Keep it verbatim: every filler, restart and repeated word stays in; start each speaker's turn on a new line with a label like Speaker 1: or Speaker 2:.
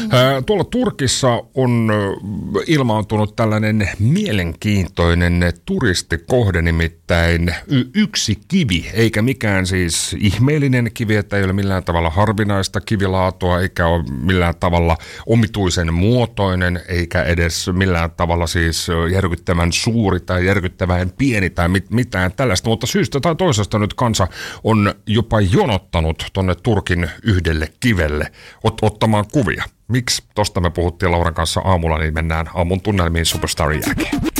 Speaker 1: Tuolla Turkissa on ilmaantunut tällainen mielenkiintoinen turistikohde, nimittäin y- yksi kivi, eikä mikään siis ihmeellinen kivi, että ei ole millään tavalla harvinaista kivilaatua, eikä ole millään tavalla omituisen muotoinen, eikä edes millään tavalla siis järkyttävän suuri tai järkyttävän pieni tai mit- mitään tällaista, mutta syystä tai toisesta nyt kansa on jopa jonottanut tonne Turkin yhdelle kivelle ot- ottamaan kuvia. Miksi? Tosta me puhuttiin Lauran kanssa aamulla, niin mennään aamun tunnelmiin Superstarin jälkeen.